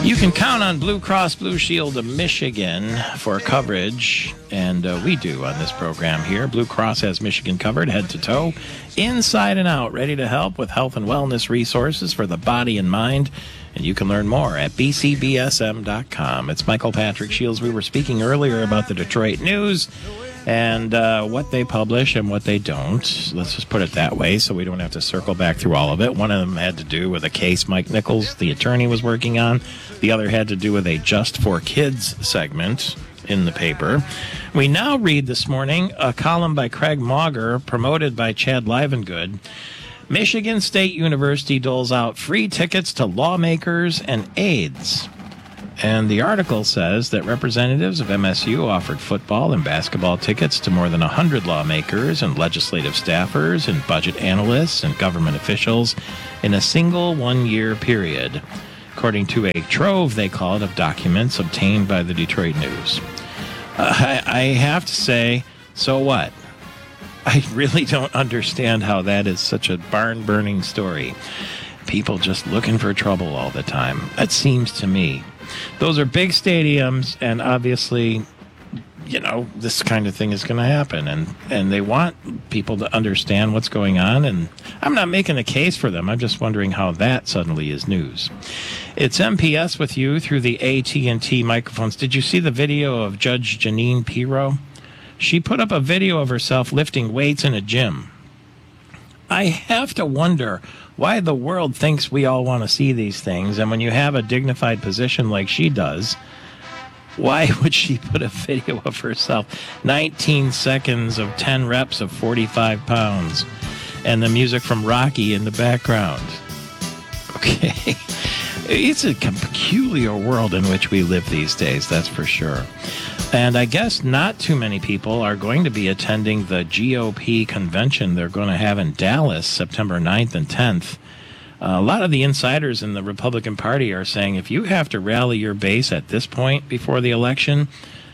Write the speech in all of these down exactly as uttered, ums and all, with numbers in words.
You can count on Blue Cross Blue Shield of Michigan for coverage, and uh, we do on this program here. Blue Cross has Michigan covered head to toe, inside and out, ready to help with health and wellness resources for the body and mind. And you can learn more at b c b s m dot com. It's Michael Patrick Shields. We were speaking earlier about the Detroit News and uh, what they publish and what they don't. Let's just put it that way so we don't have to circle back through all of it. One of them had to do with a case Mike Nichols, the attorney, was working on. The other had to do with a Just for Kids segment in the paper. We now read this morning a column by Craig Mauger, promoted by Chad Livengood. Michigan State University doles out free tickets to lawmakers and aides. And the article says that representatives of M S U offered football and basketball tickets to more than one hundred lawmakers and legislative staffers and budget analysts and government officials in a single one-year period, according to a trove, they call it, of documents obtained by the Detroit News. Uh, I, I have to say, so what? I really don't understand how that is such a barn-burning story. People just looking for trouble all the time. It seems to me. Those are big stadiums, and obviously, you know, this kind of thing is going to happen. And, and they want people to understand what's going on. And I'm not making a case for them. I'm just wondering how that suddenly is news. It's M P S with you through the A T and T microphones. Did you see the video of Judge Janine Pirro? She put up a video of herself lifting weights in a gym. I have to wonder why the world thinks we all want to see these things. And when you have a dignified position like she does, why would she put a video of herself, nineteen seconds of ten reps of forty-five pounds, and the music from Rocky in the background? Okay. It's a peculiar world in which we live these days, that's for sure. And I guess not too many people are going to be attending the G O P convention they're going to have in Dallas, September ninth and tenth. Uh, a lot of the insiders in the Republican Party are saying if you have to rally your base at this point before the election,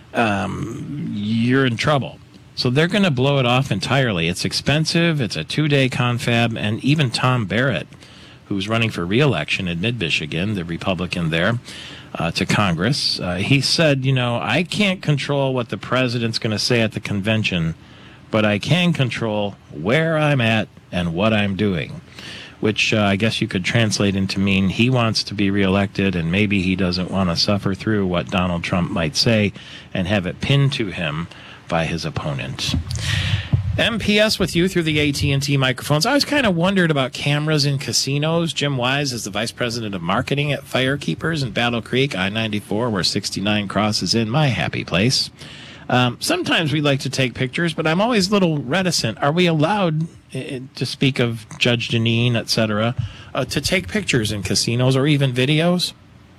um, you're in trouble. So they're going to blow it off entirely. It's expensive. It's a two-day confab. And even Tom Barrett, who's running for re-election in mid-Michigan, the Republican there, uh, to Congress, uh, he said, you know, I can't control what the president's going to say at the convention, but I can control where I'm at and what I'm doing, which uh, I guess you could translate into mean he wants to be reelected and maybe he doesn't want to suffer through what Donald Trump might say and have it pinned to him by his opponent. M P S with you through the A T and T microphones. I always kind of wondered about cameras in casinos. Jim Wise is the vice president of marketing at Firekeepers in Battle Creek, I ninety-four, where sixty-nine crosses in, my happy place. Um, sometimes we like to take pictures, but I'm always a little reticent. Are we allowed, uh, to speak of Judge Janine, et cetera, uh, to take pictures in casinos or even videos?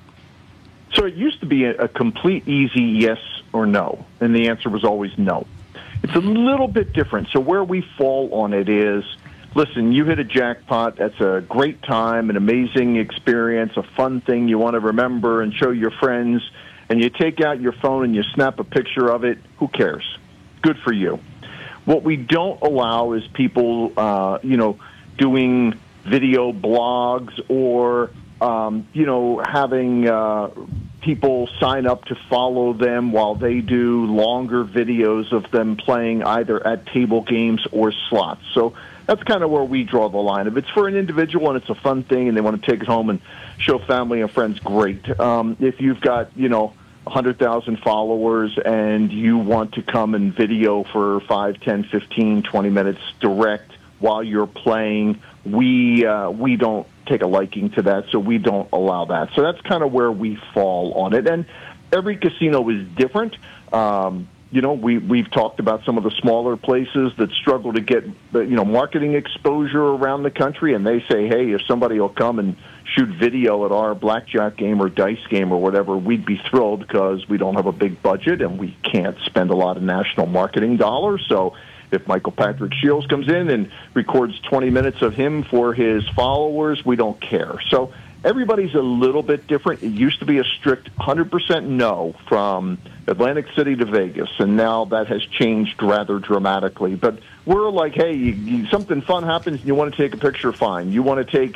So it used to be a, a complete easy yes or no, and the answer was always no. It's a little bit different. So where we fall on it is, listen, you hit a jackpot. That's a great time, an amazing experience, a fun thing you want to remember and show your friends. And you take out your phone and you snap a picture of it. Who cares? Good for you. What we don't allow is people, uh, you know, doing video blogs or, um, you know, having uh, people sign up to follow them while they do longer videos of them playing either at table games or slots. So that's kind of where we draw the line. If it's for an individual and it's a fun thing and they want to take it home and show family and friends, great. Um, if you've got, you know, one hundred thousand followers and you want to come and video for five, ten, fifteen, twenty minutes direct while you're playing, we uh, we don't take a liking to that, so we don't allow that. So that's kind of where we fall on it. And every casino is different. Um, you know, we, we've talked about some of the smaller places that struggle to get, you know, marketing exposure around the country, and they say, hey, if somebody will come and shoot video at our blackjack game or dice game or whatever, we'd be thrilled because we don't have a big budget and we can't spend a lot of national marketing dollars. So if Michael Patrick Shields comes in and records twenty minutes of him for his followers, we don't care. So everybody's a little bit different. It used to be a strict one hundred percent no from Atlantic City to Vegas, and now that has changed rather dramatically. But we're like, hey, you, you, something fun happens and you want to take a picture, fine. You want to take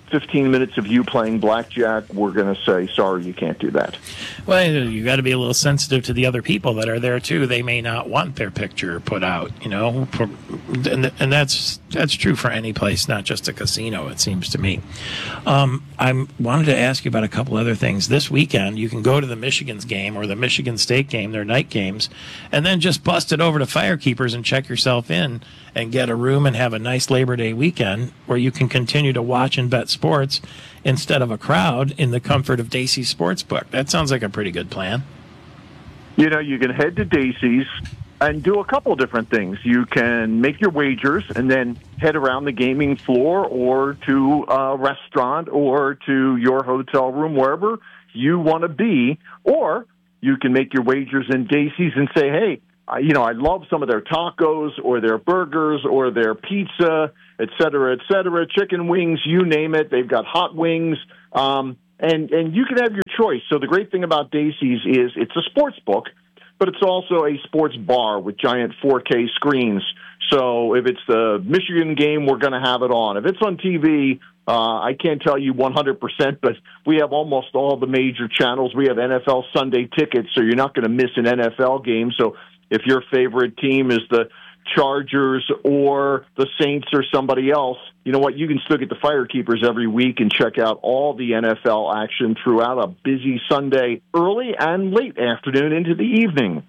fifteen minutes of you playing blackjack, we're going to say, sorry, you can't do that. Well, you got to be a little sensitive to the other people that are there too. They may not want their picture put out, you know, for, and, and that's that's true for any place, not just a casino. It seems to me. Um, I wanted to ask you about a couple other things. This weekend, you can go to the Michigan's game or the Michigan State game, their night games, and then just bust it over to Firekeepers and check yourself in and get a room and have a nice Labor Day weekend where you can continue to watch and bet sports instead of a crowd in the comfort of Dacey's Sportsbook. That sounds like a pretty good plan. You know, you can head to Dacey's and do a couple different things. You can make your wagers and then head around the gaming floor or to a restaurant or to your hotel room, wherever you want to be. Or you can make your wagers in Dacey's and say, hey, Uh, you know, I love some of their tacos or their burgers or their pizza, et cetera, et cetera, chicken wings, you name it. They've got hot wings, um, and, and you can have your choice. So the great thing about Dacey's is it's a sports book, but it's also a sports bar with giant four K screens. So if it's the Michigan game, we're going to have it on. If it's on T V, uh, I can't tell you one hundred percent, but we have almost all the major channels. We have N F L Sunday tickets, so you're not going to miss an N F L game. So if your favorite team is the Chargers or the Saints or somebody else, you know what? You can still get the Firekeepers every week and check out all the N F L action throughout a busy Sunday, early and late afternoon into the evening.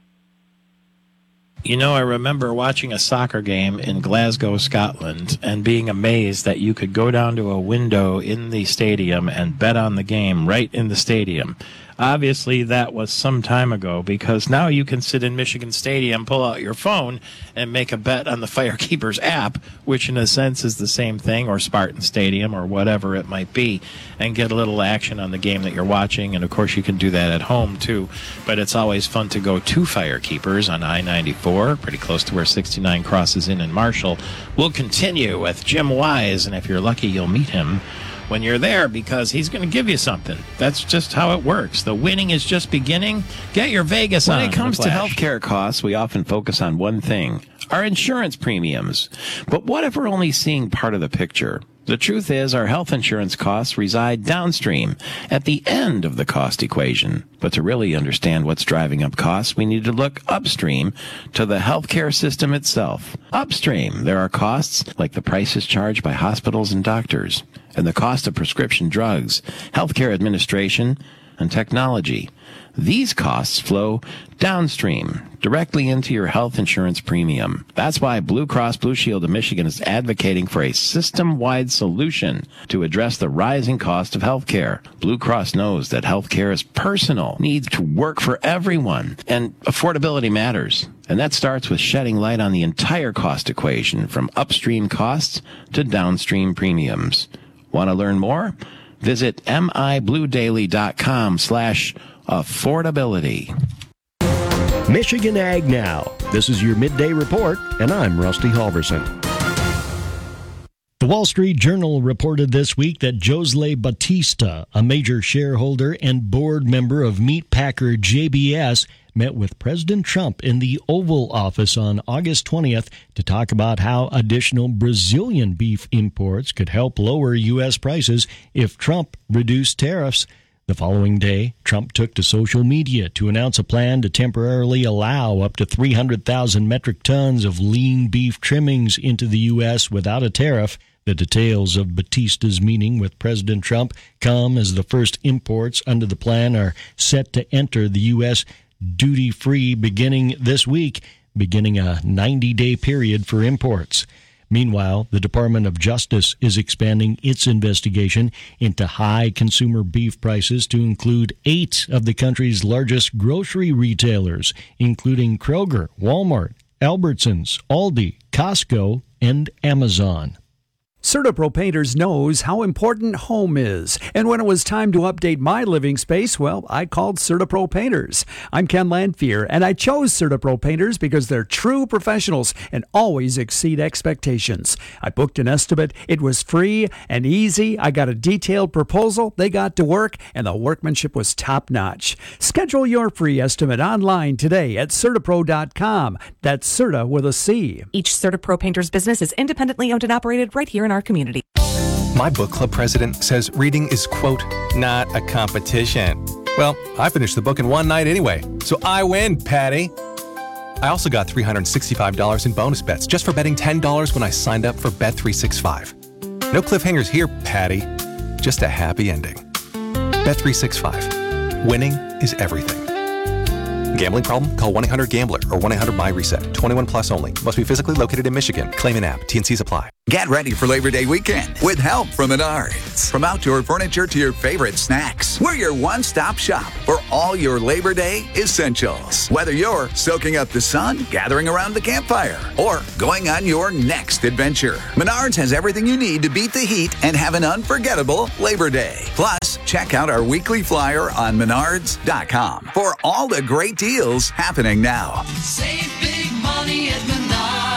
You know, I remember watching a soccer game in Glasgow, Scotland, and being amazed that you could go down to a window in the stadium and bet on the game right in the stadium. Obviously, that was some time ago, because now you can sit in Michigan Stadium, pull out your phone, and make a bet on the Firekeepers app, which in a sense is the same thing, or Spartan Stadium, or whatever it might be, and get a little action on the game that you're watching. And, of course, you can do that at home, too. But it's always fun to go to Firekeepers on I ninety-four, pretty close to where sixty-nine crosses in in Marshall. We'll continue with Jim Wise, and if you're lucky, you'll meet him when you're there, because he's going to give you something. That's just how it works. The winning is just beginning. Get your Vegas on. When it comes to Flash. healthcare costs, we often focus on one thing, our insurance premiums. But what if we're only seeing part of the picture? The truth is, our health insurance costs reside downstream, at the end of the cost equation. But to really understand what's driving up costs, we need to look upstream to the healthcare system itself. Upstream, there are costs like the prices charged by hospitals and doctors, and the cost of prescription drugs, healthcare administration, and technology. These costs flow downstream, directly into your health insurance premium. That's why Blue Cross Blue Shield of Michigan is advocating for a system-wide solution to address the rising cost of healthcare. Blue Cross knows that healthcare is personal, needs to work for everyone, and affordability matters. And that starts with shedding light on the entire cost equation, from upstream costs to downstream premiums. Want to learn more? Visit mibluedaily.com slash affordability. Michigan Ag Now. This is your midday report, and I'm Rusty Halverson. The Wall Street Journal reported this week that José Batista, a major shareholder and board member of meat packer J B S, met with President Trump in the Oval Office on August twentieth to talk about how additional Brazilian beef imports could help lower U S prices if Trump reduced tariffs. The following day, Trump took to social media to announce a plan to temporarily allow up to three hundred thousand metric tons of lean beef trimmings into the U S without a tariff. The details of Batista's meeting with President Trump come as the first imports under the plan are set to enter the U S duty-free beginning this week, beginning a ninety-day period for imports. Meanwhile, the Department of Justice is expanding its investigation into high consumer beef prices to include eight of the country's largest grocery retailers, including Kroger, Walmart, Albertsons, Aldi, Costco, and Amazon. CertaPro Painters knows how important home is, and when it was time to update my living space, well, I called CertaPro Painters. I'm Ken Landfear, and I chose CertaPro Painters because they're true professionals and always exceed expectations. I booked an estimate, it was free and easy, I got a detailed proposal, they got to work, and the workmanship was top-notch. Schedule your free estimate online today at Certapro dot com. That's Certa with a C. Each CertaPro Painters business is independently owned and operated right here in our community. My book club president says reading is, quote, not a competition. Well, I finished the book in one night anyway, so I win, Patty. I also got three hundred sixty-five dollars in bonus bets just for betting ten dollars when I signed up for Bet three sixty-five. No cliffhangers here, Patty. Just a happy ending. Bet three sixty-five. Winning is everything. Gambling problem? Call one eight hundred gambler or one eight hundred my reset. twenty-one plus only. Must be physically located in Michigan. Claim an app. T and Cs apply. Get ready for Labor Day weekend with help from Menards. From outdoor furniture to your favorite snacks, we're your one-stop shop for all your Labor Day essentials. Whether you're soaking up the sun, gathering around the campfire, or going on your next adventure, Menards has everything you need to beat the heat and have an unforgettable Labor Day. Plus, check out our weekly flyer on menards dot com for all the great deals happening now. Save big money at Menards.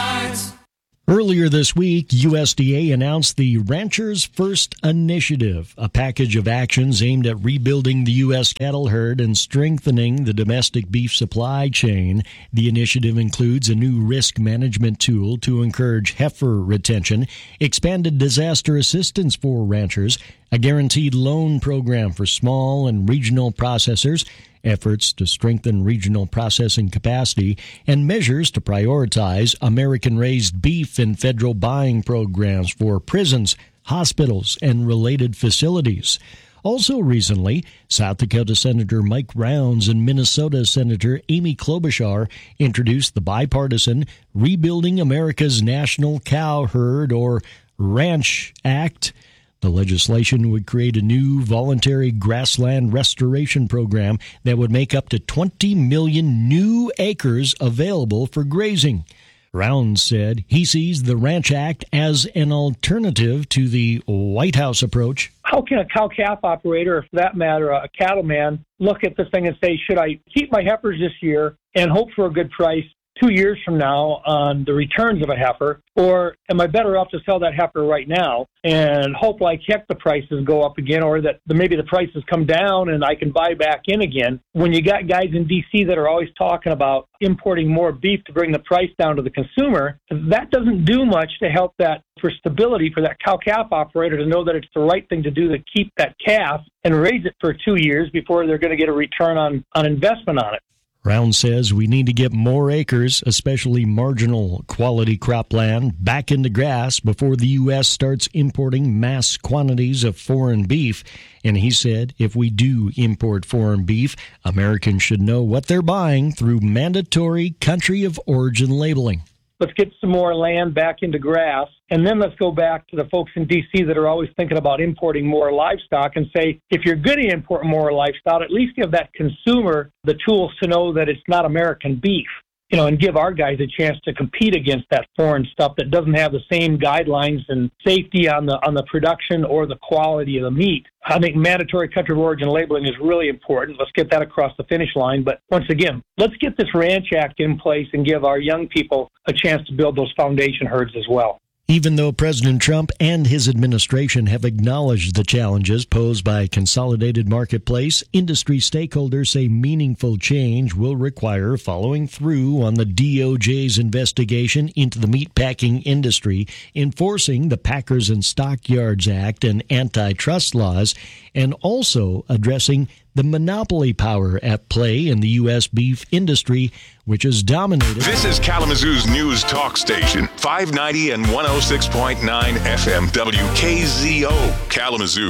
Earlier this week, U S D A announced the Ranchers First Initiative, a package of actions aimed at rebuilding the U S cattle herd and strengthening the domestic beef supply chain. The initiative includes a new risk management tool to encourage heifer retention, expanded disaster assistance for ranchers, a guaranteed loan program for small and regional processors, efforts to strengthen regional processing capacity, and measures to prioritize American-raised beef in federal buying programs for prisons, hospitals, and related facilities. Also recently, South Dakota Senator Mike Rounds and Minnesota Senator Amy Klobuchar introduced the bipartisan Rebuilding America's National Cow Herd, or RANCH Act. The legislation would create a new voluntary grassland restoration program that would make up to twenty million new acres available for grazing. Rounds said he sees the Ranch Act as an alternative to the White House approach. How can a cow-calf operator, or for that matter, a cattleman, look at this thing and say, should I keep my heifers this year and hope for a good price two years from now on the returns of a heifer, or am I better off to sell that heifer right now and hope like heck the prices go up again, or that the, maybe the prices come down and I can buy back in again? When you got guys in D C that are always talking about importing more beef to bring the price down to the consumer, that doesn't do much to help that for stability for that cow-calf operator to know that it's the right thing to do to keep that calf and raise it for two years before they're going to get a return on, on investment on it. Round says we need to get more acres, especially marginal quality cropland, back into grass before the U S starts importing mass quantities of foreign beef. And he said if we do import foreign beef, Americans should know what they're buying through mandatory country of origin labeling. Let's get some more land back into grass, and then let's go back to the folks in D C that are always thinking about importing more livestock and say, if you're going to import more livestock, at least give that consumer the tools to know that it's not American beef, you know, and give our guys a chance to compete against that foreign stuff that doesn't have the same guidelines and safety on the on the production or the quality of the meat. I think mandatory country of origin labeling is really important. Let's get that across the finish line. But once again, let's get this Ranch Act in place and give our young people a chance to build those foundation herds as well. Even though President Trump and his administration have acknowledged the challenges posed by a consolidated marketplace, industry stakeholders say meaningful change will require following through on the D O J's investigation into the meatpacking industry, enforcing the Packers and Stockyards Act and antitrust laws, and also addressing the monopoly power at play in the U S beef industry, which is dominated. This is Kalamazoo's news talk station, five ninety and one oh six point nine F M W K Z O, Kalamazoo.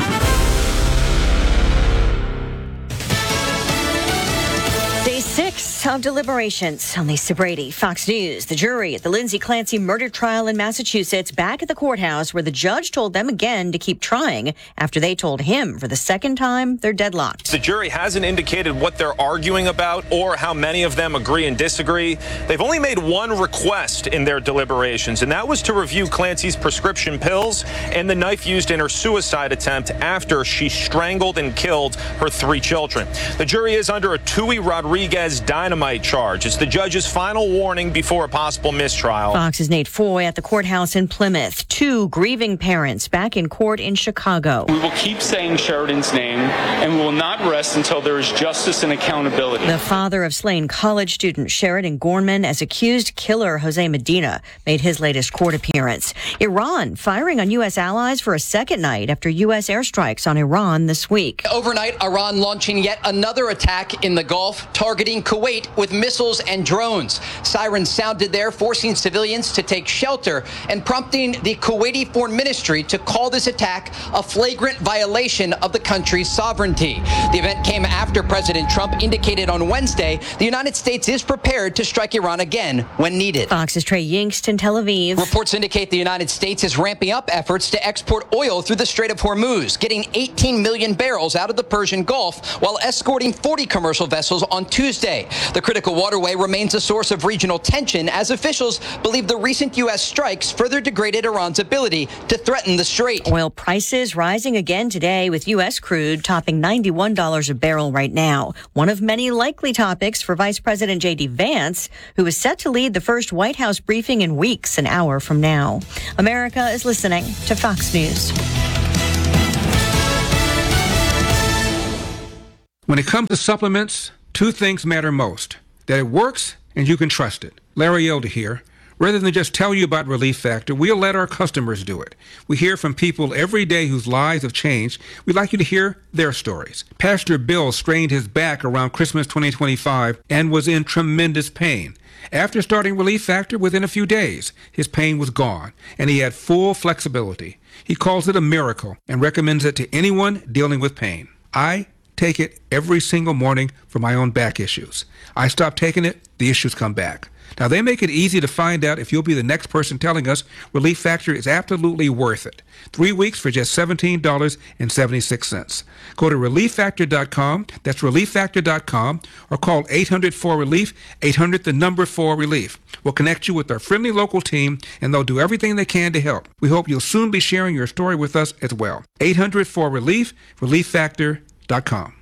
Day six of deliberations. I'm Lisa Brady, Fox News. The jury at the Lindsay Clancy murder trial in Massachusetts back at the courthouse where the judge told them again to keep trying after they told him for the second time they're deadlocked. The jury hasn't indicated what they're arguing about or how many of them agree and disagree. They've only made one request in their deliberations, and that was to review Clancy's prescription pills and the knife used in her suicide attempt after she strangled and killed her three children. The jury is under a Tui Rodriguez Rodriguez dynamite charge. It's the judge's final warning before a possible mistrial. Fox's Nate Foy at the courthouse in Plymouth. Two grieving parents back in court in Chicago. We will keep saying Sheridan's name, and we will not rest until there is justice and accountability. The father of slain college student Sheridan Gorman as accused killer Jose Medina made his latest court appearance. Iran firing on U S allies for a second night after U S airstrikes on Iran this week. Overnight, Iran launching yet another attack in the Gulf, targeting Kuwait with missiles and drones. Sirens sounded there, forcing civilians to take shelter and prompting the Kuwaiti Foreign Ministry to call this attack a flagrant violation of the country's sovereignty. The event came after President Trump indicated on Wednesday the United States is prepared to strike Iran again when needed. Fox's Trey Yingst in Tel Aviv. Reports indicate the United States is ramping up efforts to export oil through the Strait of Hormuz, getting eighteen million barrels out of the Persian Gulf while escorting forty commercial vessels on Tuesday. The critical waterway remains a source of regional tension as officials believe the recent U S strikes further degraded Iran's ability to threaten the strait. Oil prices rising again today with U S crude topping ninety-one dollars a barrel right now. One of many likely topics for Vice President J D Vance, who is set to lead the first White House briefing in weeks, an hour from now. America is listening to Fox News. When it comes to supplements, two things matter most: that it works and you can trust it. Larry Elder here. Rather than just tell you about Relief Factor, we'll let our customers do it. We hear from people every day whose lives have changed. We'd like you to hear their stories. Pastor Bill strained his back around Christmas twenty twenty-five and was in tremendous pain. After starting Relief Factor, within a few days, his pain was gone, and he had full flexibility. He calls it a miracle and recommends it to anyone dealing with pain. I take it every single morning for my own back issues. I stop taking it, the issues come back. Now, they make it easy to find out if you'll be the next person telling us Relief Factor is absolutely worth it. Three weeks for just seventeen dollars and seventy-six cents. Go to relief factor dot com, that's relief factor dot com, or call eight hundred four relief, eight hundred the number four relief. We'll connect you with our friendly local team, and they'll do everything they can to help. We hope you'll soon be sharing your story with us as well. eight hundred four relief, relief factor dot com.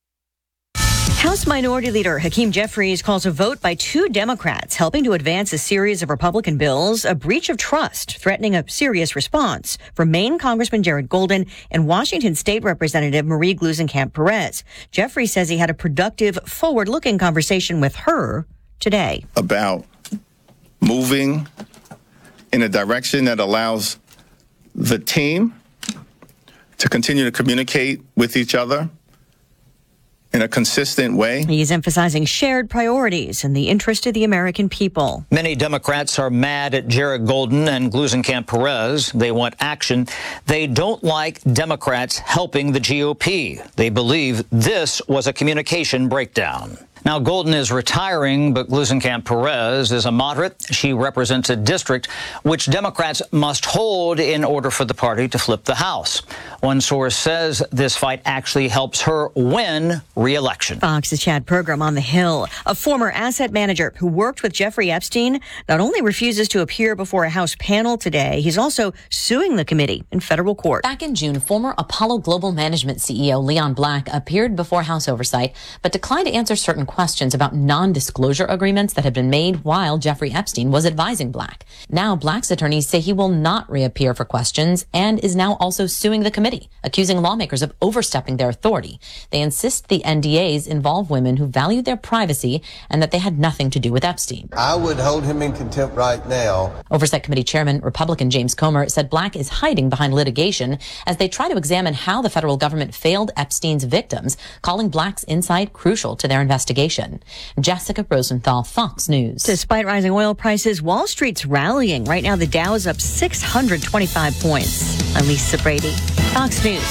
House Minority Leader Hakeem Jeffries calls a vote by two Democrats helping to advance a series of Republican bills a breach of trust, threatening a serious response from Maine Congressman Jared Golden and Washington State Representative Marie Gluesenkamp Perez. Jeffries says he had a productive, forward-looking conversation with her today. About moving in a direction that allows the team to continue to communicate with each other in a consistent way. He's emphasizing shared priorities in the interest of the American people. Many Democrats are mad at Jared Golden and Gluesenkamp Perez. They want action. They don't like Democrats helping the G O P. They believe this was a communication breakdown. Now, Golden is retiring, but Gluesenkamp Perez is a moderate. She represents a district which Democrats must hold in order for the party to flip the House. One source says this fight actually helps her win re-election. Fox's Chad Pergram on the Hill. A former asset manager who worked with Jeffrey Epstein not only refuses to appear before a House panel today, he's also suing the committee in federal court. Back in June, former Apollo Global Management C E O Leon Black appeared before House oversight, but declined to answer certain questions about non-disclosure agreements that had been made while Jeffrey Epstein was advising Black. Now, Black's attorneys say he will not reappear for questions and is now also suing the committee, accusing lawmakers of overstepping their authority. They insist the N D As involve women who valued their privacy and that they had nothing to do with Epstein. I would hold him in contempt right now. Oversight Committee Chairman Republican James Comer said Black is hiding behind litigation as they try to examine how the federal government failed Epstein's victims, calling Black's insight crucial to their investigation. Jessica Rosenthal, Fox News. Despite rising oil prices, Wall Street's rallying. Right now, the Dow is up six hundred twenty-five points. I'm Lisa Brady, Fox News.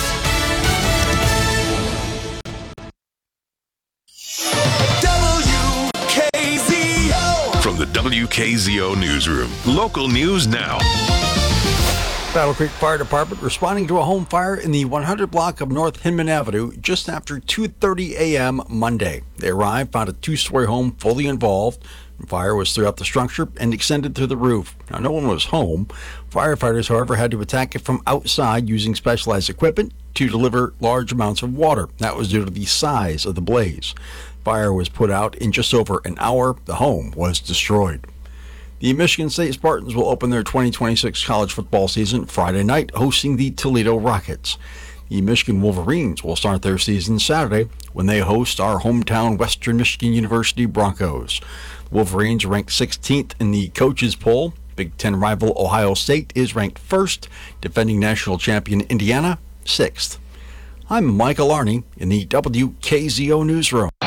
W K Z O. From the W K Z O newsroom, local news now. Battle Creek Fire Department responding to a home fire in the one hundred block of North Hinman Avenue just after two thirty a.m. Monday. They arrived, found a two-story home fully involved. Fire was throughout the structure and extended to the roof. Now, no one was home. Firefighters, however, had to attack it from outside using specialized equipment to deliver large amounts of water. That was due to the size of the blaze. Fire was put out in just over an hour. The home was destroyed. The Michigan State Spartans will open their twenty twenty-six college football season Friday night, hosting the Toledo Rockets. The Michigan Wolverines will start their season Saturday when they host our hometown Western Michigan University Broncos. The Wolverines are ranked sixteenth in the coaches poll. Big Ten rival Ohio State is ranked first, defending national champion Indiana sixth. I'm Michael Arney in the W K Z O newsroom.